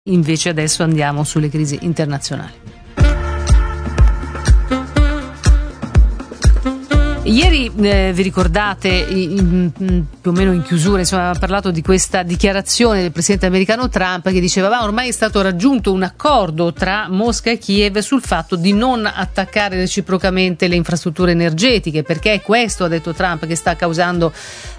Invece adesso andiamo sulle crisi internazionali. Ieri vi ricordate, più o meno in chiusura, insomma, avevamo parlato di questa dichiarazione del presidente americano Trump che diceva ormai è stato raggiunto un accordo tra Mosca e Kiev sul fatto di non attaccare reciprocamente le infrastrutture energetiche, perché è questo, ha detto Trump, che sta causando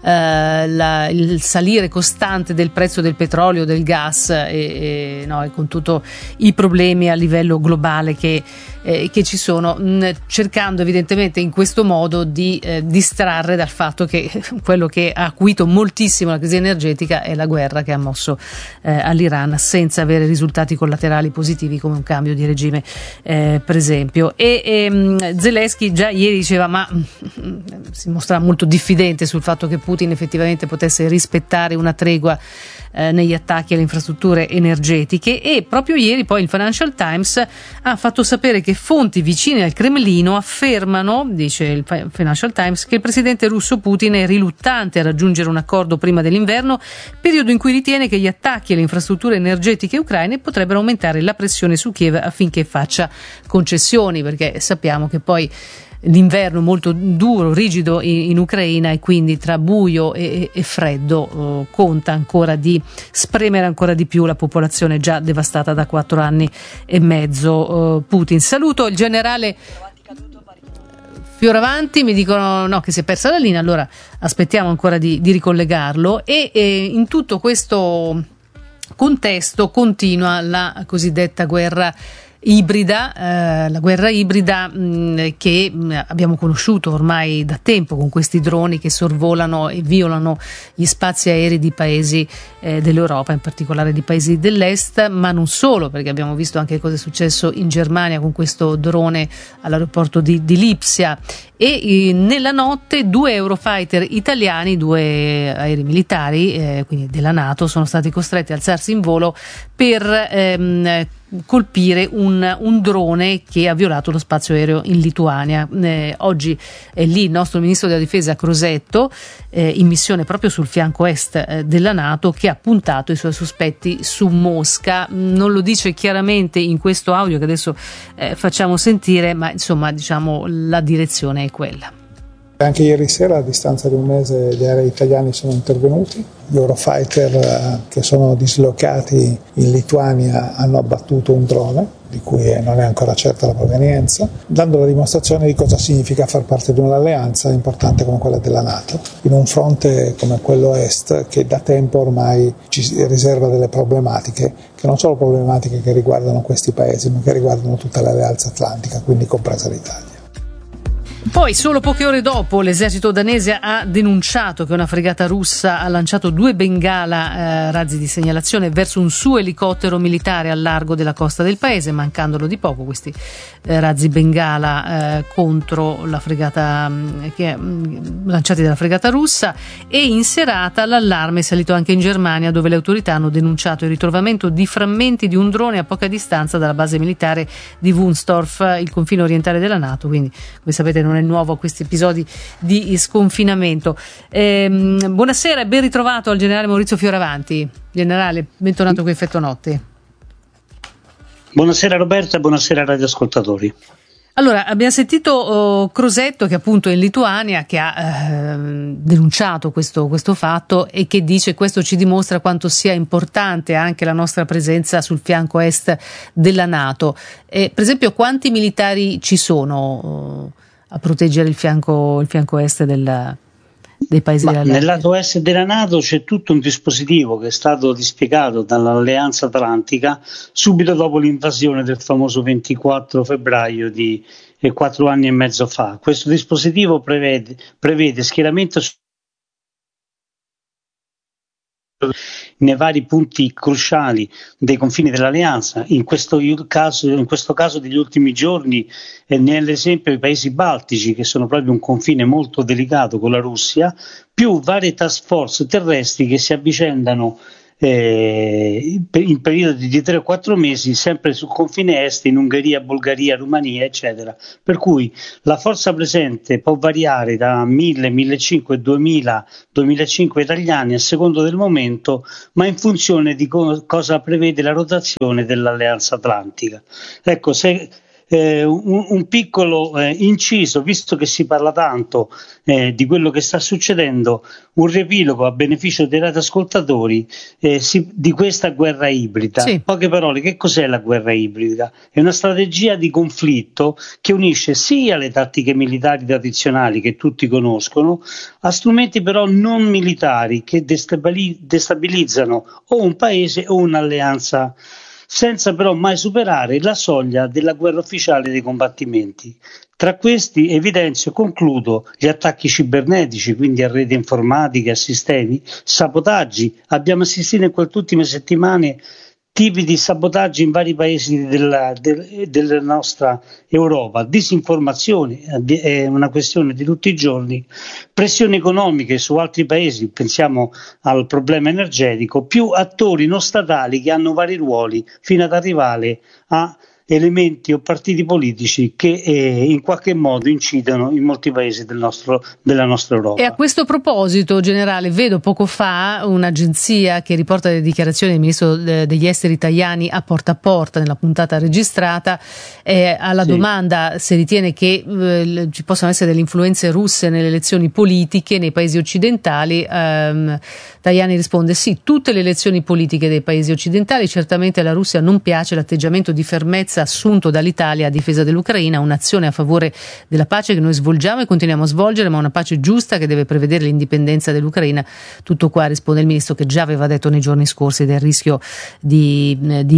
il salire costante del prezzo del petrolio, del gas e con tutti i problemi a livello globale che ci sono, cercando evidentemente in questo modo di distrarre dal fatto che quello che ha acuito moltissimo la crisi energetica è la guerra che ha mosso all'Iran, senza avere risultati collaterali positivi come un cambio di regime, per esempio. Zelensky già ieri diceva, ma si mostra molto diffidente sul fatto che Putin effettivamente potesse rispettare una tregua negli attacchi alle infrastrutture energetiche, e proprio ieri poi il Financial Times ha fatto sapere che fonti vicine al Cremlino affermano, dice il Financial Times, che il presidente russo Putin è riluttante a raggiungere un accordo prima dell'inverno, periodo in cui ritiene che gli attacchi alle infrastrutture energetiche ucraine potrebbero aumentare la pressione su Kiev affinché faccia concessioni, perché sappiamo che poi l'inverno molto duro, rigido in Ucraina, e quindi tra buio e freddo conta ancora di spremere ancora di più la popolazione già devastata da 4 anni e mezzo. Putin. Saluto il generale Fioravanti, mi dicono che si è persa la linea, allora aspettiamo ancora di ricollegarlo, e in tutto questo contesto continua la cosiddetta guerra ibrida, la guerra ibrida che abbiamo conosciuto ormai da tempo, con questi droni che sorvolano e violano gli spazi aerei di paesi dell'Europa, in particolare di paesi dell'est, ma non solo, perché abbiamo visto anche cosa è successo in Germania con questo drone all'aeroporto di Lipsia, e nella notte 2 Eurofighter italiani, 2 aerei militari, quindi della NATO, sono stati costretti a alzarsi in volo per colpire un drone che ha violato lo spazio aereo in Lituania. Oggi è lì il nostro ministro della difesa Crosetto, in missione proprio sul fianco est della NATO, che ha puntato i suoi sospetti su Mosca. Non lo dice chiaramente in questo audio che adesso facciamo sentire, ma insomma diciamo la direzione è quella. Anche ieri sera, a distanza di un mese, gli aerei italiani sono intervenuti. Gli Eurofighter che sono dislocati in Lituania hanno abbattuto un drone, di cui non è ancora certa la provenienza, dando la dimostrazione di cosa significa far parte di un'alleanza importante come quella della NATO, in un fronte come quello est che da tempo ormai ci riserva delle problematiche, che non sono problematiche che riguardano questi paesi, ma che riguardano tutta l'alleanza atlantica, quindi compresa l'Italia. Poi, solo poche ore dopo, l'esercito danese ha denunciato che una fregata russa ha lanciato 2 bengala, razzi di segnalazione, verso un suo elicottero militare al largo della costa del paese, mancandolo di poco questi razzi bengala contro la fregata lanciati dalla fregata russa. E in serata l'allarme è salito anche in Germania, dove le autorità hanno denunciato il ritrovamento di frammenti di un drone a poca distanza dalla base militare di Wunstorf, il confine orientale della NATO. Quindi, come sapete, non è nuovo questi episodi di sconfinamento. Buonasera e ben ritrovato al generale Maurizio Fioravanti. Generale, bentornato qui a Effetto Notte. Buonasera Roberta, buonasera radioascoltatori. Allora, abbiamo sentito Crosetto, che appunto è in Lituania, che ha denunciato questo fatto e che dice: questo ci dimostra quanto sia importante anche la nostra presenza sul fianco est della NATO. Per esempio, quanti militari ci sono a proteggere il fianco est dei paesi dell'Alleanza? Nel lato est della NATO c'è tutto un dispositivo che è stato dispiegato dall'Alleanza Atlantica subito dopo l'invasione del famoso 24 febbraio di 4 anni e mezzo fa. Questo dispositivo prevede schieramento nei vari punti cruciali dei confini dell'Alleanza, in questo caso degli ultimi giorni, nell'esempio i paesi baltici, che sono proprio un confine molto delicato con la Russia, più varie task force terrestri che si avvicendano in periodi di 3 o 4 mesi, sempre sul confine est, in Ungheria, Bulgaria, Romania, eccetera. Per cui la forza presente può variare da 1000, 1500, 2000, 2500 italiani a secondo del momento, ma in funzione di cosa prevede la rotazione dell'Alleanza Atlantica. Ecco, se un piccolo inciso, visto che si parla tanto di quello che sta succedendo, un riepilogo a beneficio dei radioascoltatori di questa guerra ibrida. Sì. Poche parole, che cos'è la guerra ibrida? È una strategia di conflitto che unisce sia le tattiche militari tradizionali che tutti conoscono a strumenti però non militari che destabilizzano o un paese o un'alleanza, senza però mai superare la soglia della guerra ufficiale dei combattimenti. Tra questi evidenzio, concludo, gli attacchi cibernetici, quindi a reti informatiche, a sistemi, sabotaggi. Abbiamo assistito in queste ultime settimane tipi di sabotaggi in vari paesi della nostra Europa, disinformazione è una questione di tutti i giorni, pressioni economiche su altri paesi, pensiamo al problema energetico, più attori non statali che hanno vari ruoli fino ad arrivare a elementi o partiti politici che in qualche modo incidono in molti paesi della nostra Europa. E a questo proposito, generale, vedo poco fa un'agenzia che riporta le dichiarazioni del ministro degli esteri Tajani a porta nella puntata registrata, alla domanda se ritiene che ci possano essere delle influenze russe nelle elezioni politiche nei paesi occidentali. Tajani risponde: sì, tutte le elezioni politiche dei paesi occidentali. Certamente alla Russia non piace l'atteggiamento di fermezza assunto dall'Italia a difesa dell'Ucraina, un'azione a favore della pace che noi svolgiamo e continuiamo a svolgere, ma una pace giusta che deve prevedere l'indipendenza dell'Ucraina. Tutto qua, risponde il ministro, che già aveva detto nei giorni scorsi del rischio di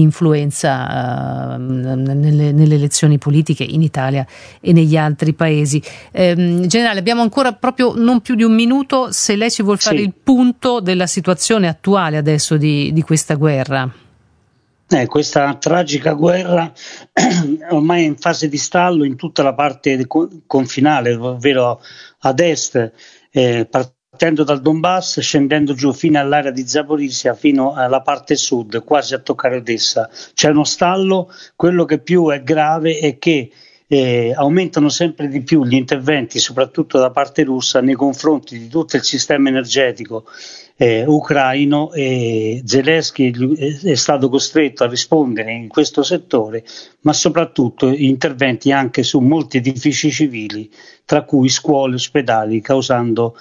influenza nelle elezioni politiche in Italia e negli altri paesi. Generale, abbiamo ancora proprio non più di un minuto, se lei ci vuol fare il punto della situazione attuale adesso di questa guerra. Questa tragica guerra ormai è in fase di stallo in tutta la parte confinale, ovvero ad est, partendo dal Donbass, scendendo giù fino all'area di Zaporizhzhia, fino alla parte sud, quasi a toccare Odessa. C'è uno stallo. Quello che più è grave è che aumentano sempre di più gli interventi, soprattutto da parte russa, nei confronti di tutto il sistema energetico ucraino, e Zelensky è stato costretto a rispondere in questo settore, ma soprattutto interventi anche su molti edifici civili, tra cui scuole, ospedali, causando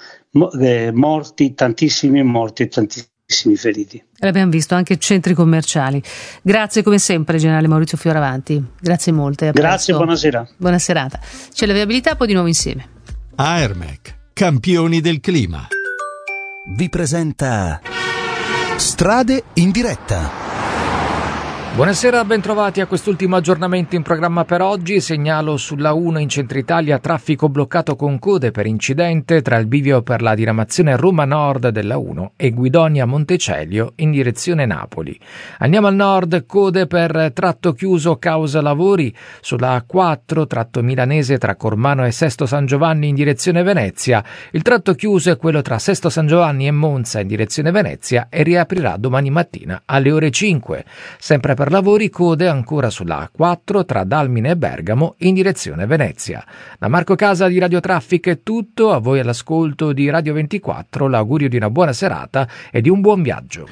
morti, tantissimi morti e tantissimi feriti. L'abbiamo visto anche centri commerciali. Grazie come sempre, generale Maurizio Fioravanti. Grazie molte. Grazie, buonasera. Buona serata. C'è la viabilità, poi di nuovo insieme. Aermec, campioni del clima, vi presenta Strade in diretta. Buonasera, bentrovati a quest'ultimo aggiornamento in programma per oggi. Segnalo sulla 1 in centro Italia traffico bloccato con code per incidente tra il bivio per la diramazione Roma Nord della 1 e Guidonia Montecelio in direzione Napoli. Andiamo al nord, code per tratto chiuso causa lavori sulla A4 tratto milanese tra Cormano e Sesto San Giovanni in direzione Venezia. Il tratto chiuso è quello tra Sesto San Giovanni e Monza in direzione Venezia e riaprirà domani mattina alle ore 5. Sempre per lavori, code ancora sulla A4 tra Dalmine e Bergamo in direzione Venezia. Da Marco Casa di Radio Traffic è tutto, a voi all'ascolto di Radio 24 l'augurio di una buona serata e di un buon viaggio.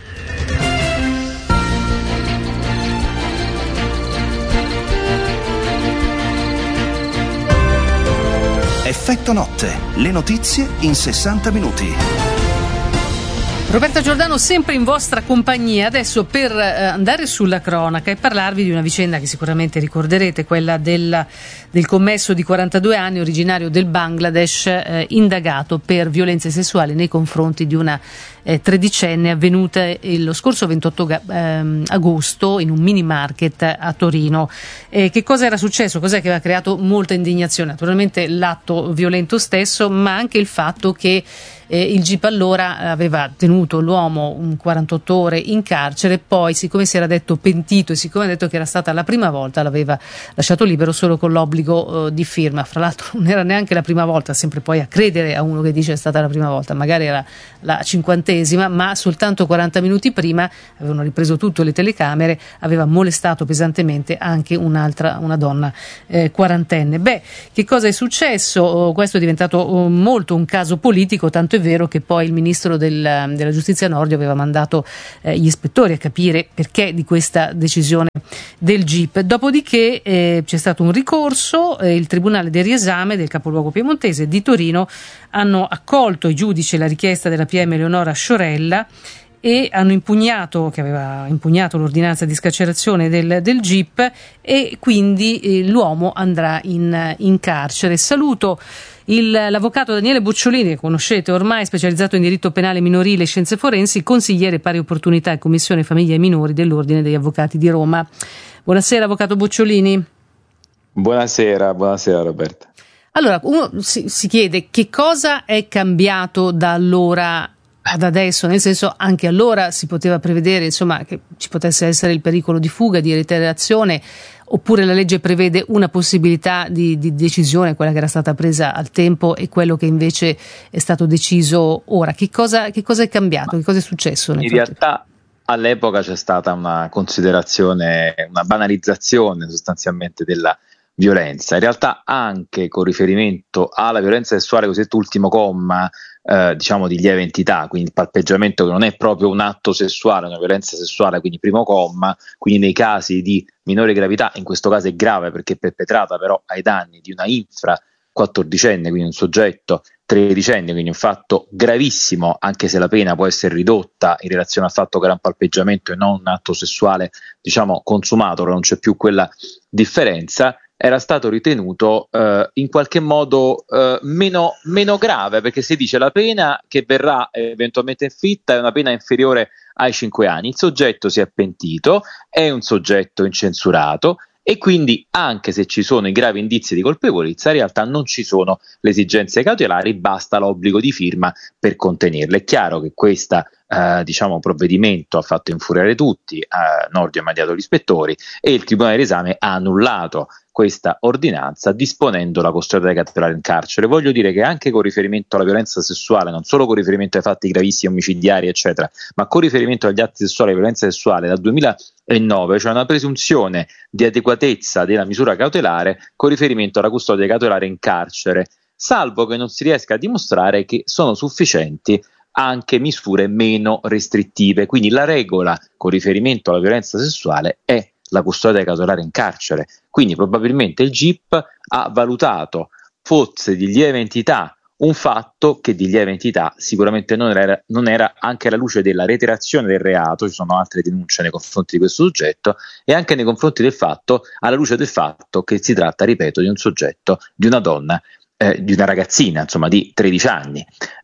Effetto notte, le notizie in 60 minuti. Roberta Giordano sempre in vostra compagnia, adesso per andare sulla cronaca e parlarvi di una vicenda che sicuramente ricorderete, quella del commesso di 42 anni originario del Bangladesh, indagato per violenze sessuali nei confronti di una tredicenne, avvenuta lo scorso 28 agosto in un mini market a Torino. Che cosa era successo? Cos'è che aveva creato molta indignazione? Naturalmente l'atto violento stesso, ma anche il fatto che il GIP allora aveva tenuto l'uomo 48 ore in carcere, poi siccome si era detto pentito e siccome ha detto che era stata la prima volta, l'aveva lasciato libero solo con l'obbligo di firma. Fra l'altro non era neanche la prima volta, sempre poi a credere a uno che dice è stata la prima volta, magari era la 50esima, ma soltanto 40 minuti prima avevano ripreso tutto le telecamere, aveva molestato pesantemente anche una donna quarantenne. Che cosa è successo? Questo è diventato molto un caso politico, tanto è vero che poi il ministro della giustizia Nordio aveva mandato gli ispettori a capire perché di questa decisione del GIP. Dopodiché c'è stato un ricorso, il Tribunale del Riesame del capoluogo piemontese di Torino hanno accolto i giudici la richiesta della PM Eleonora Sciorella e hanno che aveva impugnato l'ordinanza di scarcerazione del GIP, e quindi l'uomo andrà in carcere. Saluto l'avvocato Daniele Bocciolini, che conoscete ormai, specializzato in diritto penale minorile e scienze forensi, consigliere pari opportunità e commissione famiglie e minori dell'Ordine degli Avvocati di Roma. Buonasera, avvocato Bocciolini. Buonasera Roberta. Allora, uno si chiede che cosa è cambiato da allora ad adesso, nel senso, anche allora si poteva prevedere, insomma, che ci potesse essere il pericolo di fuga, di reiterazione, oppure la legge prevede una possibilità di decisione, quella che era stata presa al tempo e quello che invece è stato deciso ora? Che cosa è cambiato? Che cosa è successo? In realtà all'epoca c'è stata una considerazione, una banalizzazione sostanzialmente della violenza. In realtà anche con riferimento alla violenza sessuale, cosiddetto ultimo comma, diciamo di lieve entità, quindi il palpeggiamento, che non è proprio un atto sessuale, è una violenza sessuale, quindi primo comma, quindi nei casi di minore gravità, in questo caso è grave perché è perpetrata però ai danni di una infra 14enne, quindi un soggetto 13enne, quindi un fatto gravissimo, anche se la pena può essere ridotta in relazione al fatto che era un palpeggiamento e non un atto sessuale, diciamo, consumato, non c'è più quella differenza. Era stato ritenuto in qualche modo meno grave, perché si dice la pena che verrà eventualmente inflitta è una pena inferiore ai 5 anni. Il soggetto si è pentito, è un soggetto incensurato e quindi anche se ci sono i gravi indizi di colpevolezza, in realtà non ci sono le esigenze cautelari, basta l'obbligo di firma per contenerle. È chiaro che questa provvedimento ha fatto infuriare tutti, Nordio ha mandato gli ispettori e il Tribunale d'Esame ha annullato questa ordinanza disponendo la custodia cautelare in carcere. Voglio dire che anche con riferimento alla violenza sessuale, non solo con riferimento ai fatti gravissimi omicidiari eccetera, ma con riferimento agli atti sessuali e violenza sessuale, dal 2009 c'è una presunzione di adeguatezza della misura cautelare con riferimento alla custodia cautelare in carcere, salvo che non si riesca a dimostrare che sono sufficienti anche misure meno restrittive. Quindi la regola con riferimento alla violenza sessuale è la custodia cautelare in carcere. Quindi probabilmente il GIP ha valutato fosse di lieve entità un fatto che di lieve entità sicuramente non era anche alla luce della reiterazione del reato. Ci sono altre denunce nei confronti di questo soggetto e anche nei confronti del fatto, alla luce del fatto che si tratta, ripeto, di un soggetto, di una donna, di una ragazzina, insomma, di 13 anni.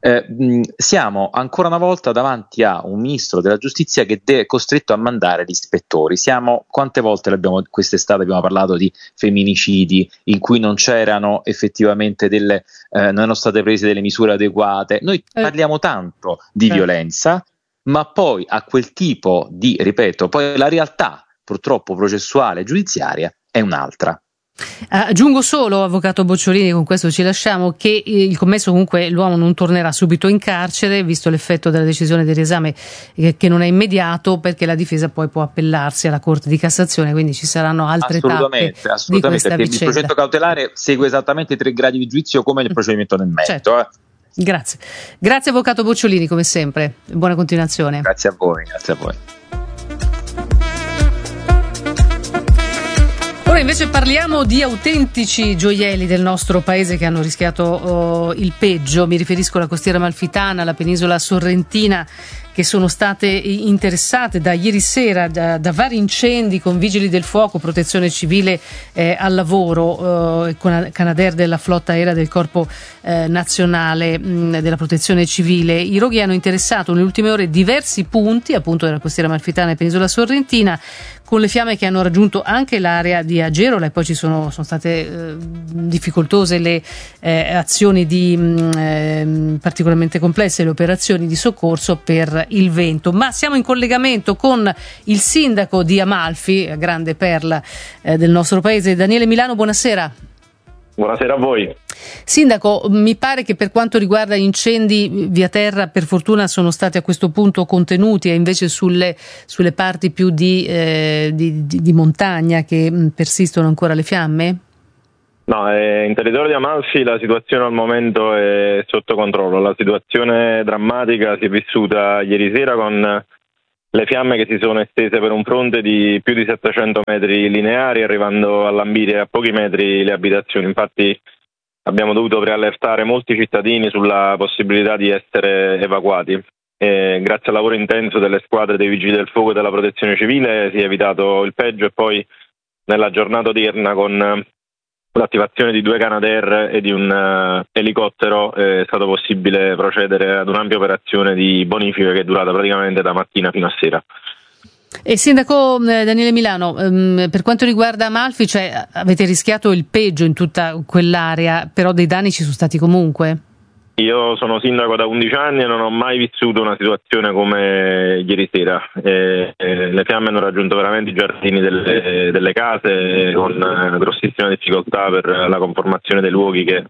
Siamo ancora una volta davanti a un ministro della giustizia che è costretto a mandare gli ispettori. Quante volte quest'estate abbiamo parlato di femminicidi in cui non c'erano effettivamente non erano state prese delle misure adeguate. Noi parliamo tanto di violenza, ma poi a quel tipo di, ripeto, poi la realtà purtroppo processuale e giudiziaria è un'altra. Aggiungo solo, avvocato Bocciolini, con questo ci lasciamo, che il commesso, comunque l'uomo non tornerà subito in carcere, visto l'effetto della decisione del riesame che non è immediato, perché la difesa poi può appellarsi alla Corte di Cassazione, quindi ci saranno altre tappe di questa vicenda. Il procedimento cautelare segue esattamente i 3 gradi di giudizio come nel procedimento nel merito. Certo. Grazie avvocato Bocciolini, come sempre, buona continuazione. Grazie a voi. Ora invece parliamo di autentici gioielli del nostro paese che hanno rischiato il peggio. Mi riferisco alla costiera amalfitana, alla penisola sorrentina, che sono state interessate da ieri sera da vari incendi con vigili del fuoco, protezione civile al lavoro, con Canadair della flotta aerea del Corpo Nazionale della Protezione Civile. I roghi hanno interessato nelle ultime ore diversi punti appunto della costiera amalfitana e penisola sorrentina, con le fiamme che hanno raggiunto anche l'area di Agerola, e poi sono state difficoltose le azioni particolarmente complesse, le operazioni di soccorso per il vento. Ma siamo in collegamento con il sindaco di Amalfi, grande perla del nostro paese, Daniele Milano. Buonasera. Buonasera a voi. Sindaco, mi pare che per quanto riguarda incendi via terra per fortuna sono stati a questo punto contenuti, e invece sulle parti più di montagna che persistono ancora le fiamme? No, in territorio di Amalfi la situazione al momento è sotto controllo. La situazione drammatica si è vissuta ieri sera con le fiamme che si sono estese per un fronte di più di 700 metri lineari, arrivando a lambire a pochi metri le abitazioni. Infatti abbiamo dovuto preallertare molti cittadini sulla possibilità di essere evacuati. Grazie al lavoro intenso delle squadre dei Vigili del Fuoco e della Protezione Civile si è evitato il peggio, e poi nella giornata odierna, con l'attivazione di 2 Canadair e di un elicottero, è stato possibile procedere ad un'ampia operazione di bonifica che è durata praticamente da mattina fino a sera. E sindaco Daniele Milano, per quanto riguarda Amalfi, avete rischiato il peggio in tutta quell'area, però dei danni ci sono stati comunque? Io sono sindaco da 11 anni e non ho mai vissuto una situazione come ieri sera. Le fiamme hanno raggiunto veramente i giardini delle case, con grossissima difficoltà per la conformazione dei luoghi che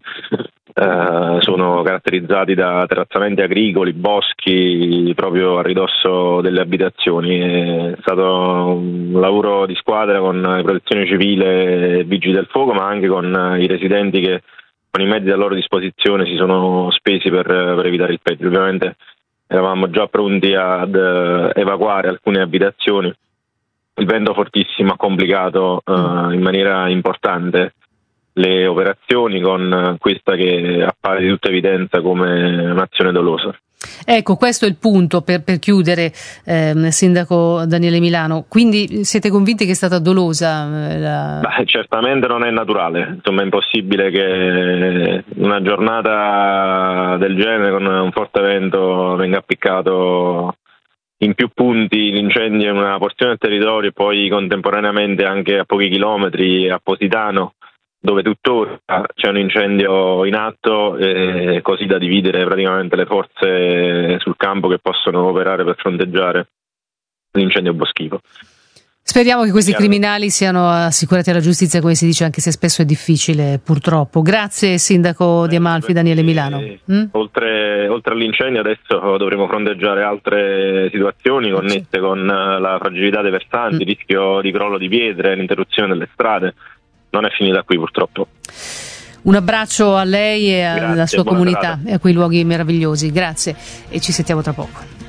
sono caratterizzati da terrazzamenti agricoli, boschi proprio a ridosso delle abitazioni. È stato un lavoro di squadra con Protezione Civile e Vigili del Fuoco, ma anche con i residenti che con i mezzi a loro disposizione si sono spesi per evitare il peggio. Ovviamente eravamo già pronti ad evacuare alcune abitazioni. Il vento fortissimo ha complicato in maniera importante le operazioni, con questa che appare di tutta evidenza come un'azione dolosa. Ecco, questo è il punto per chiudere, sindaco Daniele Milano. Quindi siete convinti che è stata dolosa? Certamente non è naturale, insomma è impossibile che una giornata del genere con un forte vento venga appiccato in più punti l'incendio in una porzione del territorio, e poi contemporaneamente anche a pochi chilometri a Positano, dove tuttora c'è un incendio in atto, così da dividere praticamente le forze sul campo che possono operare per fronteggiare l'incendio boschivo. Speriamo che questi criminali siano assicurati alla giustizia, come si dice, anche se spesso è difficile, purtroppo. Grazie, sindaco di Amalfi Daniele Milano. Oltre all'incendio adesso dovremo fronteggiare altre situazioni connesse con la fragilità dei versanti, il rischio di crollo di pietre, l'interruzione delle strade. Non è finita qui, purtroppo. Un abbraccio a lei e alla sua comunità serata. e a quei luoghi meravigliosi. Grazie, e ci sentiamo tra poco.